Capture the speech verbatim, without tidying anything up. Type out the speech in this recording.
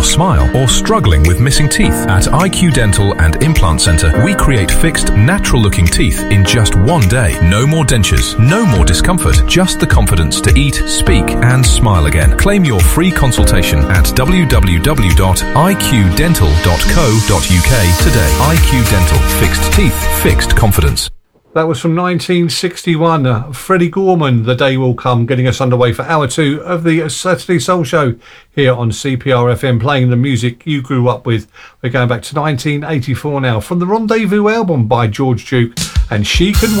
your smile or struggling with missing teeth? At I Q Dental and Implant Center, we create fixed, natural-looking teeth in just one day. No more dentures, no more discomfort, just the confidence to eat, speak, and smile again. Claim your free consultation at w w w dot i q dental dot co dot u k today. I Q Dental. Fixed teeth, fixed confidence. That was from nineteen sixty-one. Uh, Freddie Gorman, The Day Will Come, getting us underway for hour two of the Saturday Soul Show here on C P R F M, playing the music you grew up with. We're going back to nineteen eighty-four now, from the Rendezvous album by George Duke, and She Can Wait.